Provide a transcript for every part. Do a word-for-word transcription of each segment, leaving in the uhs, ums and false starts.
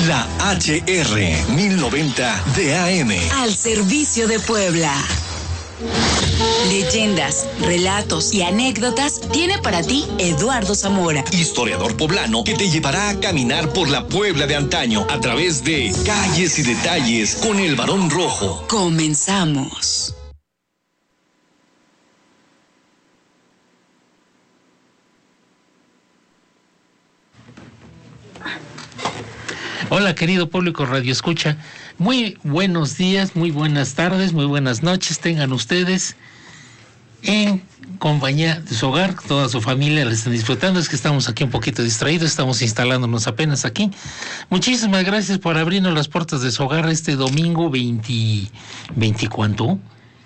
La H R mil noventa de A M. Al servicio de Puebla. Leyendas, relatos y anécdotas tiene para ti Eduardo Zamora, historiador poblano que te llevará a caminar por la Puebla de antaño a través de calles y detalles con el Barón Rojo. Comenzamos. Hola, querido público Radio Escucha. Muy buenos días, muy buenas tardes, muy buenas noches tengan ustedes en compañía de su hogar, toda su familia la están disfrutando. Es que estamos aquí un poquito distraídos, estamos instalándonos apenas aquí. Muchísimas gracias por abrirnos las puertas de su hogar este domingo veinte, veinte ¿cuánto?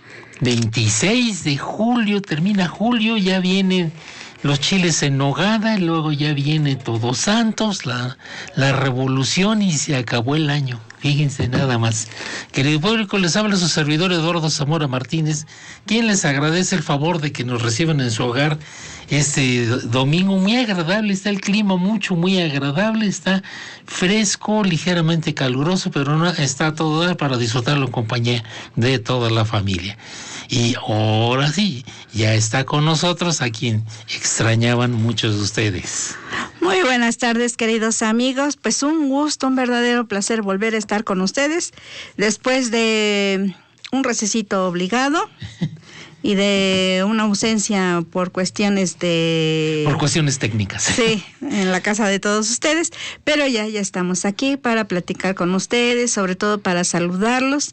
veintiséis de julio, termina julio, ya vienen los chiles en nogada, y luego ya viene Todos Santos, la, la revolución y se acabó el año. Fíjense nada más. Querido público, les habla su servidor Eduardo Zamora Martínez, quien les agradece el favor de que nos reciban en su hogar este domingo. Muy agradable, está el clima mucho, muy agradable, está fresco, ligeramente caluroso, pero no, está todo para disfrutarlo en compañía de toda la familia. Y ahora sí, ya está con nosotros a quien extrañaban muchos de ustedes. Muy buenas tardes, queridos amigos. Pues un gusto, un verdadero placer volver a estar con ustedes después de un recesito obligado y de una ausencia por cuestiones de... Por cuestiones técnicas. Sí, en la casa de todos ustedes, pero ya, ya estamos aquí para platicar con ustedes, sobre todo para saludarlos.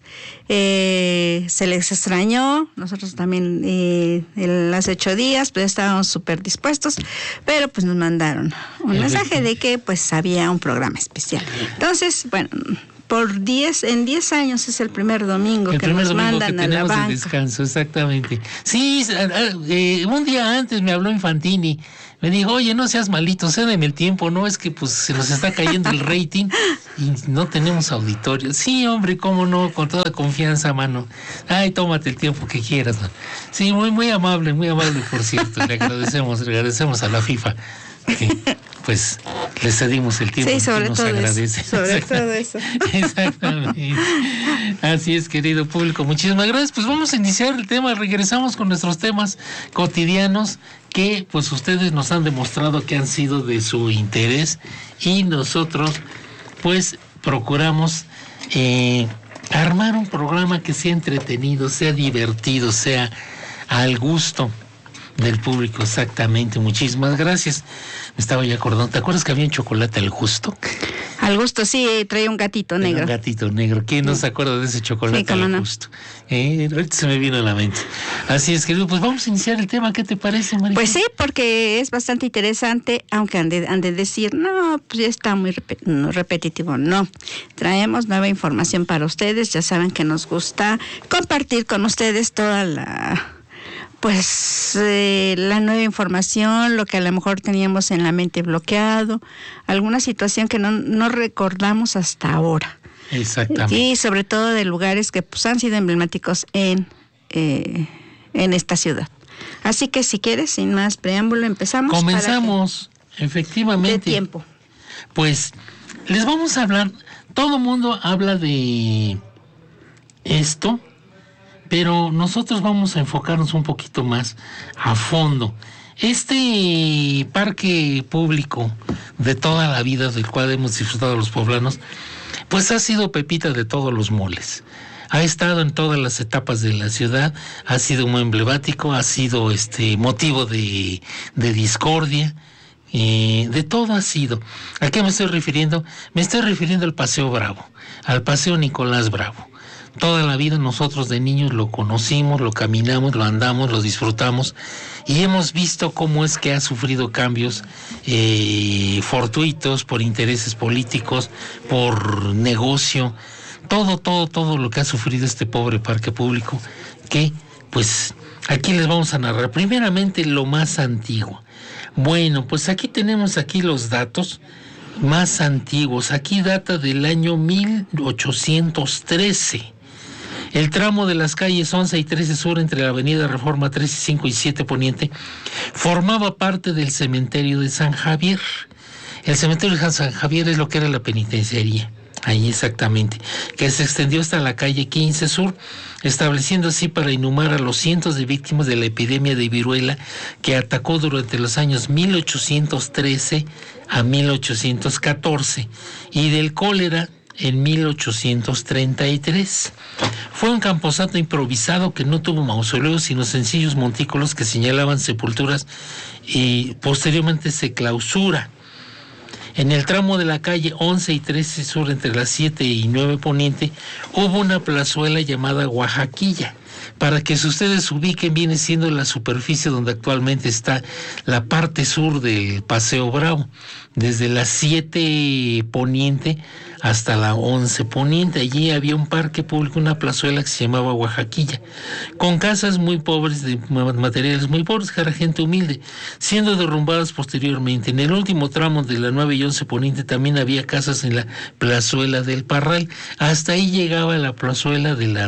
Eh, se les extrañó, nosotros también eh, el, hace ocho días, pues estábamos súper dispuestos, pero pues nos mandaron un mensaje de que pues había un programa especial. Entonces, bueno... Por diez, en diez años es el primer domingo el que primer nos domingo mandan que a la banca. El descanso, exactamente. Sí, eh, un día antes me habló Infantini, me dijo, oye, no seas malito, cédeme el tiempo, no, es que pues se nos está cayendo el rating y no tenemos auditorio. Sí, hombre, cómo no, con toda confianza, mano. Ay, tómate el tiempo que quieras, man. Sí, muy, muy amable, muy amable, por cierto, le agradecemos, le agradecemos a la FIFA. Que, pues le cedimos el tiempo. Sí, sobre que nos todo agradece. Eso, sobre todo eso. Exactamente. Así es, querido público. Muchísimas gracias. Pues vamos a iniciar el tema. Regresamos con nuestros temas cotidianos que pues ustedes nos han demostrado que han sido de su interés y nosotros pues procuramos eh, armar un programa que sea entretenido, sea divertido, sea al gusto del público. Exactamente, muchísimas gracias. Me estaba ya acordando, ¿te acuerdas que había un chocolate al gusto? Al gusto, sí, traía un gatito negro. Un gatito negro, ¿quién no se acuerda de ese chocolate sí, al no. gusto? Eh, ahorita se me vino a la mente. Así es, querido, pues vamos a iniciar el tema, ¿qué te parece, María? Pues sí, porque es bastante interesante, aunque han de, han de decir, no, pues ya está muy rep- no, repetitivo, no. Traemos nueva información para ustedes, ya saben que nos gusta compartir con ustedes toda la... pues eh, la nueva información, lo que a lo mejor teníamos en la mente bloqueado, alguna situación que no, no recordamos hasta ahora. Exactamente. Y sobre todo de lugares que pues, han sido emblemáticos en, eh, en esta ciudad. Así que si quieres, sin más preámbulo, empezamos. Comenzamos, para que... efectivamente. De tiempo. Pues les vamos a hablar, todo el mundo habla de esto, pero nosotros vamos a enfocarnos un poquito más a fondo. Este parque público de toda la vida, del cual hemos disfrutado los poblanos, pues ha sido pepita de todos los moles. Ha estado en todas las etapas de la ciudad, ha sido muy emblemático, ha sido este motivo de, de discordia, eh, de todo ha sido. ¿A qué me estoy refiriendo? Me estoy refiriendo al Paseo Bravo, al Paseo Nicolás Bravo. Toda la vida nosotros de niños lo conocimos, lo caminamos, lo andamos, lo disfrutamos y hemos visto cómo es que ha sufrido cambios eh, fortuitos por intereses políticos, por negocio, todo, todo, todo lo que ha sufrido este pobre parque público que, pues, aquí les vamos a narrar primeramente lo más antiguo. Bueno, pues aquí tenemos aquí los datos más antiguos. Aquí data del año mil ochocientos trece. El tramo de las calles once y trece Sur entre la avenida Reforma tres y cinco y siete Poniente formaba parte del cementerio de San Javier. El cementerio de San Javier es lo que era la penitenciaría, ahí exactamente, que se extendió hasta la calle quince Sur, estableciendo así para inhumar a los cientos de víctimas de la epidemia de viruela que atacó durante los años mil ochocientos trece a mil ochocientos catorce y del cólera en mil ochocientos treinta y tres. Fue un camposanto improvisado que no tuvo mausoleos, sino sencillos montículos que señalaban sepulturas, y posteriormente se clausura. En el tramo de la calle once y trece Sur, entre las siete y nueve Poniente, hubo una plazuela llamada Oaxaquilla. Para que si ustedes ubiquen, viene siendo la superficie donde actualmente está la parte sur del Paseo Bravo, desde las siete Poniente hasta la once Poniente. Allí había un parque público, una plazuela que se llamaba Oaxaquilla, con casas muy pobres, de materiales muy pobres, que era gente humilde, siendo derrumbadas posteriormente. En el último tramo de la nueve y once Poniente también había casas en la plazuela del Parral. Hasta ahí llegaba la plazuela de la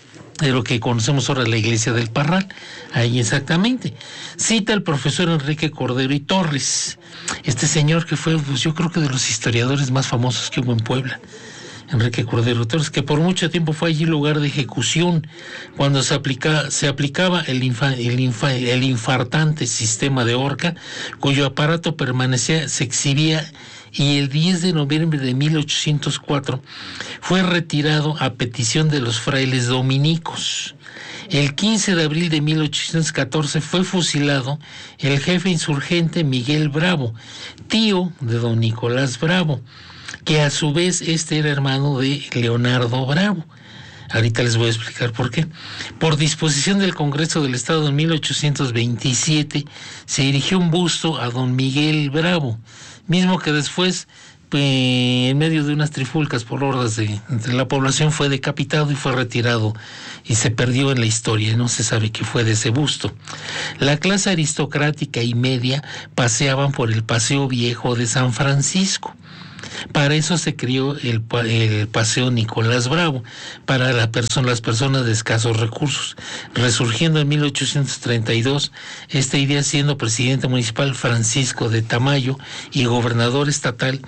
de lo que conocemos ahora la iglesia del Parral, ahí exactamente. Cita el profesor Enrique Cordero y Torres, este señor que fue, pues yo creo que de los historiadores más famosos que hubo en Puebla, Enrique Cordero Torres, que por mucho tiempo fue allí lugar de ejecución, cuando se, aplica, se aplicaba el, infa, el, infa, el infartante sistema de horca, cuyo aparato permanecía, se exhibía, y el diez de noviembre de mil ochocientos cuatro fue retirado a petición de los frailes dominicos. El quince de abril de mil ochocientos catorce fue fusilado el jefe insurgente Miguel Bravo, tío de don Nicolás Bravo, que a su vez este era hermano de Leonardo Bravo. Ahorita les voy a explicar por qué. Por disposición del Congreso del Estado en mil ochocientos veintisiete se erigió un busto a don Miguel Bravo, mismo que después, pues, en medio de unas trifulcas por hordas de, de la población, fue decapitado y fue retirado y se perdió en la historia. No se sabe qué fue de ese busto. La clase aristocrática y media paseaban por el Paseo Viejo de San Francisco. Para eso se creó el, el Paseo Nicolás Bravo, para la persona, las personas de escasos recursos, resurgiendo en mil ochocientos treinta y dos, esta idea siendo presidente municipal Francisco de Tamayo y gobernador estatal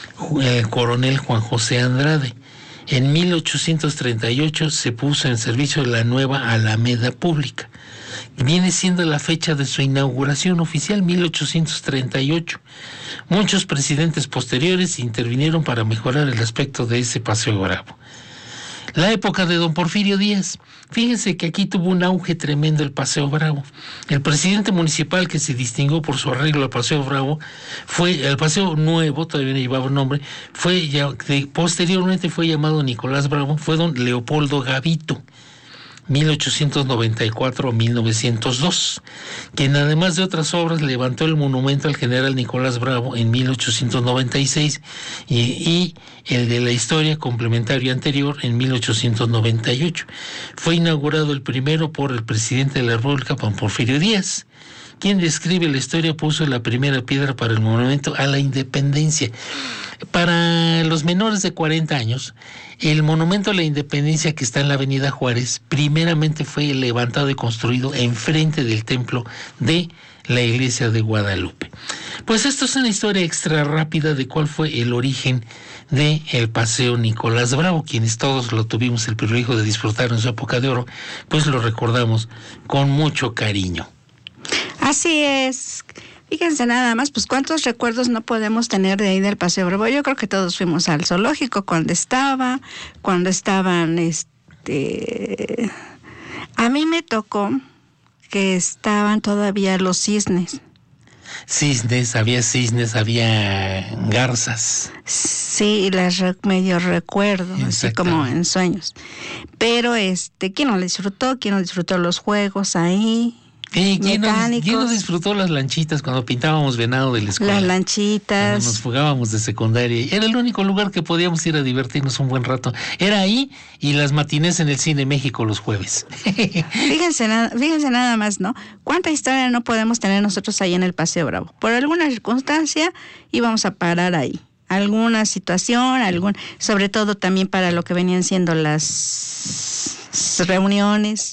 el coronel Juan José Andrade. En mil ochocientos treinta y ocho se puso en servicio la nueva Alameda Pública. Viene siendo la fecha de su inauguración oficial, mil ochocientos treinta y ocho. Muchos presidentes posteriores intervinieron para mejorar el aspecto de ese Paseo Bravo. La época de don Porfirio Díaz. Fíjense que aquí tuvo un auge tremendo el Paseo Bravo. El presidente municipal que se distinguió por su arreglo al Paseo Bravo fue, el Paseo Nuevo, todavía no llevaba nombre, fue ya, de, posteriormente fue llamado Nicolás Bravo, fue don Leopoldo Gavito, mil ochocientos noventa y cuatro a mil novecientos dos, quien además de otras obras levantó el monumento al general Nicolás Bravo en mil ochocientos noventa y seis y, y el de la historia complementario anterior en mil ochocientos noventa y ocho. Fue inaugurado el primero por el presidente de la República, don Porfirio Díaz, quien describe la historia, puso la primera piedra para el monumento a la independencia. Para los menores de cuarenta años, el monumento a la independencia que está en la avenida Juárez, primeramente fue levantado y construido enfrente del templo de la iglesia de Guadalupe. Pues esto es una historia extra rápida de cuál fue el origen de el Paseo Nicolás Bravo, quienes todos lo tuvimos el privilegio de disfrutar en su época de oro, pues lo recordamos con mucho cariño. Así es. Fíjense nada más, pues cuántos recuerdos no podemos tener de ahí del Paseo Bravo. Yo creo que todos fuimos al zoológico cuando estaba, cuando estaban, este... A mí me tocó que estaban todavía los cisnes. Cisnes, había cisnes, había garzas. Sí, las re- medio recuerdo, así como en sueños. Pero, este, ¿quién no disfrutó? ¿Quién no disfrutó los juegos ahí? ¿Y quién no, quién no disfrutó las lanchitas cuando pintábamos venado de la escuela? Las lanchitas. Cuando nos fugábamos de secundaria. Era el único lugar que podíamos ir a divertirnos un buen rato. Era ahí y las matinés en el Cine México los jueves. Fíjense, nada, fíjense nada más, ¿no? ¿Cuánta historia no podemos tener nosotros ahí en el Paseo Bravo? Por alguna circunstancia íbamos a parar ahí. Alguna situación, algún, sobre todo también para lo que venían siendo las reuniones.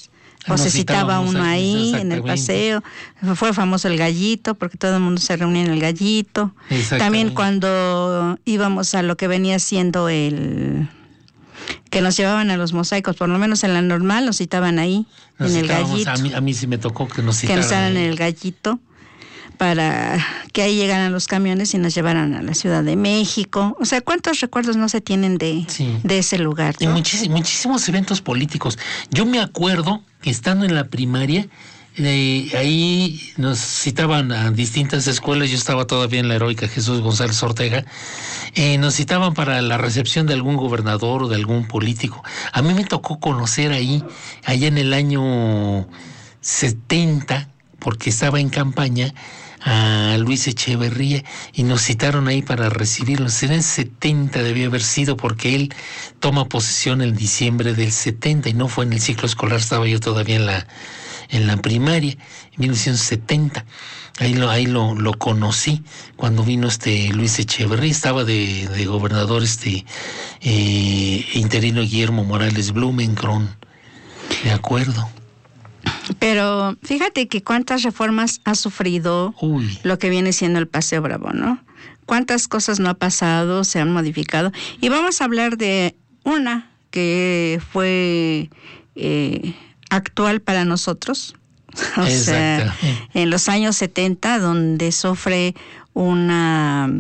o Nos se citaba uno ahí en el exactamente. paseo. Fue famoso el gallito, porque todo el mundo se reunía en el gallito. También cuando íbamos a lo que venía siendo el... que nos llevaban a los mosaicos, por lo menos en la normal, nos citaban ahí, Nos en el citábamos, gallito. A mí, a mí sí me tocó que nos Que citaran. nos citaran ahí. en el gallito, para que ahí llegaran los camiones y nos llevaran a la Ciudad de México. O sea, ¿cuántos recuerdos no se tienen de, Sí. de ese lugar? Y ¿no? muchísimos, muchísimos eventos políticos. Yo me acuerdo que estando en la primaria, eh, ahí nos citaban a distintas escuelas. Yo estaba todavía en la heroica Jesús González Ortega. Eh, nos citaban para la recepción de algún gobernador o de algún político. A mí me tocó conocer ahí, allá en el año setenta, porque estaba en campaña, a Luis Echeverría, y nos citaron ahí para recibirlos. En el setenta debía haber sido, porque él toma posesión en diciembre del setenta y no fue en el ciclo escolar, estaba yo todavía en la en la primaria, en mil novecientos setenta. Ahí lo ahí lo, lo conocí cuando vino este Luis Echeverría. Estaba de, de gobernador este eh, interino Guillermo Morales Blumenkron, de acuerdo. Pero fíjate que cuántas reformas ha sufrido Uy. lo que viene siendo el Paseo Bravo, ¿no? Cuántas cosas no ha pasado, se han modificado. Y vamos a hablar de una que fue eh, actual para nosotros. O sea, en los años setenta, donde sufre una...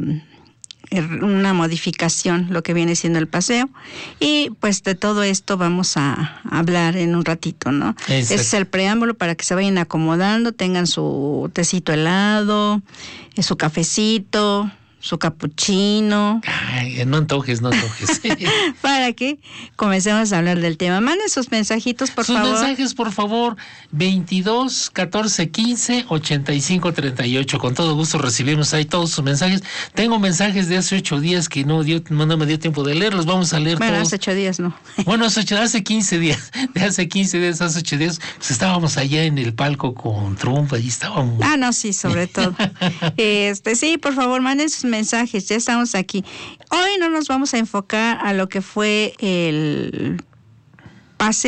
una modificación, lo que viene siendo el paseo, y pues de todo esto vamos a hablar en un ratito, ¿no? Exacto. Ese es el preámbulo para que se vayan acomodando, tengan su tecito helado, su cafecito, su capuchino. Ay, no antojes, no antojes. Para que comencemos a hablar del tema. Manden sus mensajitos, por sus favor. Sus mensajes, por favor, veintidós, catorce, quince, ochenta y cinco, treinta y ocho. Con todo gusto recibimos ahí todos sus mensajes. Tengo mensajes de hace ocho días que no dio, no me dio tiempo de leerlos. Vamos a leer bueno, todos. hace ocho días no. Bueno, hace, ocho, hace quince días. De hace quince días, hace ocho días, pues estábamos allá en el palco con Trump, ahí estábamos. Ah, no, sí, sobre todo. este, sí, por favor, manden sus mensajes, ya estamos aquí. Hoy no nos vamos a enfocar a lo que fue el paseo